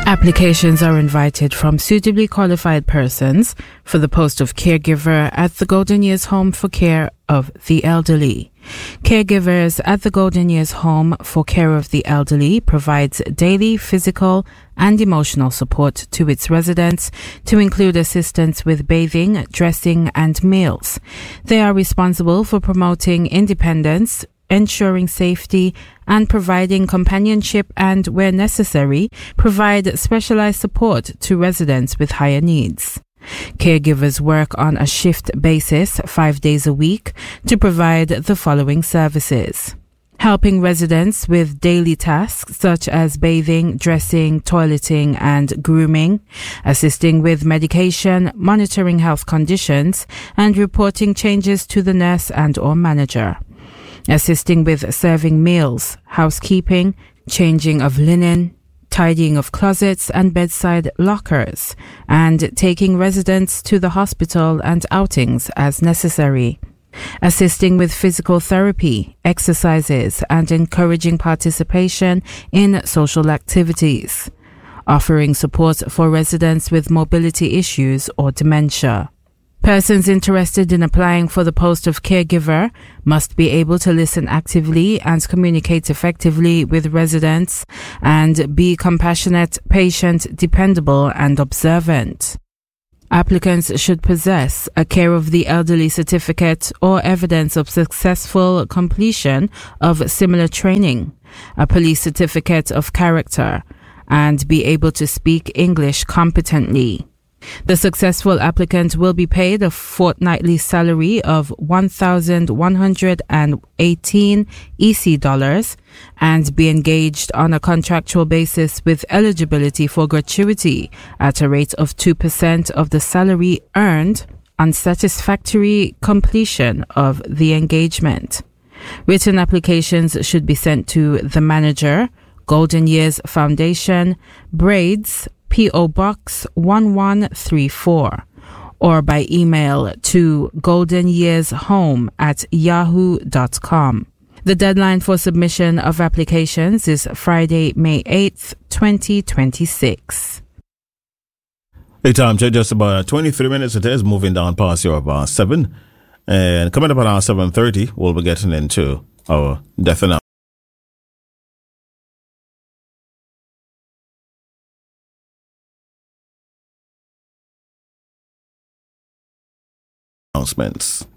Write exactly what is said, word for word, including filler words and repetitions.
Applications are invited from suitably qualified persons for the post of caregiver at the Golden Years Home for Care of the Elderly. Caregivers at the Golden Years Home for Care of the Elderly provides daily physical and emotional support to its residents, to include assistance with bathing, dressing, and meals. They are responsible for promoting independence, ensuring safety, and providing companionship, and, where necessary, provide specialized support to residents with higher needs. Caregivers work on a shift basis five days a week to provide the following services: helping residents with daily tasks such as bathing, dressing, toileting, and grooming, assisting with medication, monitoring health conditions, and reporting changes to the nurse and or manager, assisting with serving meals, housekeeping, changing of linen, tidying of closets and bedside lockers, and taking residents to the hospital and outings as necessary, assisting with physical therapy, exercises, and encouraging participation in social activities, offering support for residents with mobility issues or dementia. Persons interested in applying for the post of caregiver must be able to listen actively and communicate effectively with residents, and be compassionate, patient, dependable, and observant. Applicants should possess a Care of the Elderly certificate or evidence of successful completion of similar training, a police certificate of character, and be able to speak English competently. The successful applicant will be paid a fortnightly salary of one thousand one hundred eighteen E C dollars and be engaged on a contractual basis with eligibility for gratuity at a rate of two percent of the salary earned on satisfactory completion of the engagement. Written applications should be sent to the manager, Golden Years Foundation, Braids, P O Box one one three four, or by email to goldenyearshome at yahoo dot com. The deadline for submission of applications is Friday, May eighth, twenty twenty-six. Hey, time check, just about twenty-three minutes. It is moving down past your bar seven. And coming up around seven thirty, we'll be getting into our death and announcements.